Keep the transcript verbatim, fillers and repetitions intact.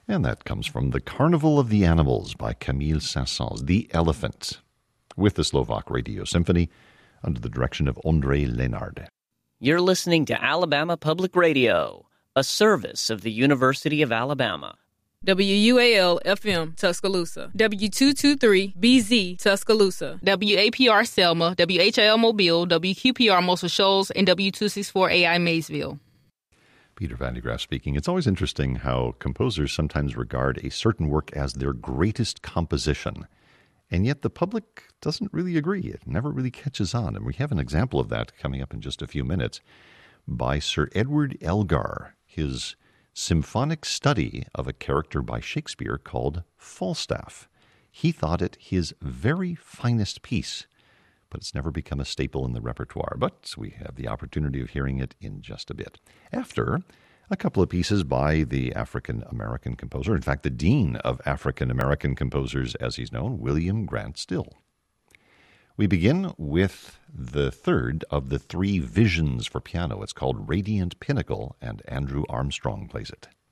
And that comes from The Carnival of the Animals by Camille Saint-Saëns, The Elephant, with the Slovak Radio Symphony under the direction of Ondrej Lenard. You're listening to Alabama Public Radio, a service of the University of Alabama. W U A L F M Tuscaloosa, W two twenty-three B Z Tuscaloosa, W A P R Selma, W H I L Mobile, W Q P R Muscle Shoals, and W two sixty-four A I Maysville. Peter Van de Graaff speaking. It's always interesting how composers sometimes regard a certain work as their greatest composition, and yet the public doesn't really agree. It never really catches on, and we have an example of that coming up in just a few minutes by Sir Edward Elgar, his symphonic study of a character by Shakespeare called Falstaff. He thought it his very finest piece, but it's never become a staple in the repertoire. But we have the opportunity of hearing it in just a bit. After a couple of pieces by the African-American composer, in fact, the Dean of African-American Composers, as he's known, William Grant Still. We begin with the third of the three visions for piano. It's called Radiant Pinnacle, and Andrew Armstrong plays it.